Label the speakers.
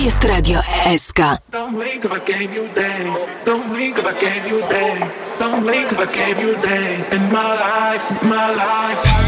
Speaker 1: Jest Radio SK.
Speaker 2: Don't blink if I gave you day. Don't blink if I gave you day. Don't blink if I gave you day. In my life, my life.